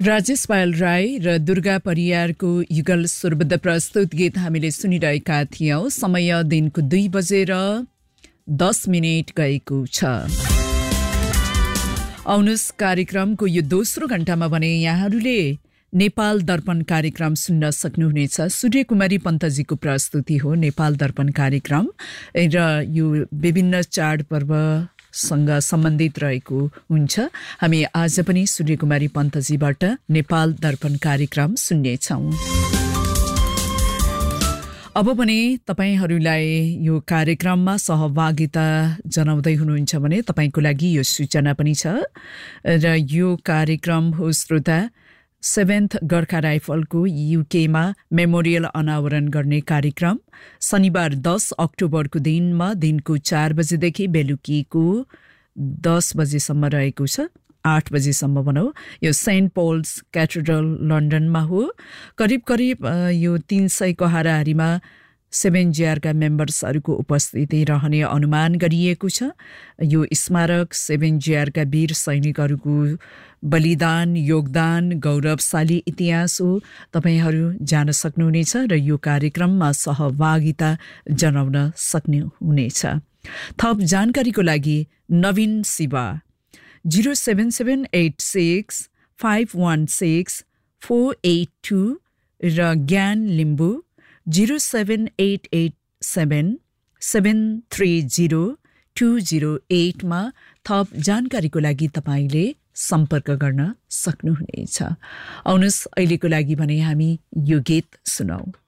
राजेश पायल राई र दुर्गा परियारको युगल सुरबद्ध प्रस्तुत गीत हामीले सुनिरहेका थियौं। समय दिनको 2:10 गएको छ। आउनुस् कार्यक्रमको यो दोस्रो घण्टामा भने यहाँहरूले नेपाल दर्पण कार्यक्रम सुन्न सक्नुहुनेछ। सूर्यकुमारी पन्तजीको प्रस्तुति हो नेपाल दर्पण कार्यक्रम र यो विभिन्न चाडपर्व सँग सम्बन्धित रहेको हुन्छ। हामी आज पनि सूर्यकुमारी पन्तजीबाट नेपाल दर्पण कार्यक्रम सुन्नेछौं। अब भने तपाईहरूलाई यो कार्यक्रममा सहभागिता जनाउँदै हुनुहुन्छ भने तपाईको लागि यो सूचना पनि छ र यो कार्यक्रम हो श्रोता 7th गोर्खा राइफलको युकेमा मेमोरियल अनावरण गर्ने कार्यक्रम शनिबार 10 अक्टोबरको दिनमा दिनको 4 बजेदेखि बेलुकीको 10 बजेसम्म रहेको छ। 8 बजेसम्म भनौँ। यो सेन्ट पोल्स क्याथेड्रल लन्डनमा हो। करिब यो 300 को हाराहारीमा 7GR का मेम्बर्सहरूको उपस्थिति रहने अनुमान गरिएको छ। यो स्मारक 7GR का वीर सैनिकहरूको बलिदान, योगदान, गौरवशाली इतिहास हो। तपाईहरू जान सक्नुहुनेछ र यो कार्यक्रममा सहभागिता जनाउन सक्नुहुनेछ। थप जानकारीको लागि नवीन शिवा 07786 516 482 र ज्ञान लिम्बू 07887 730 208 मा थप जानकारीको लागि तपाईले सम्पर्क गर्न सक्नुहुनेछ। आउनुस् अहिलेको लागि भने हामी यो गीत सुनौं।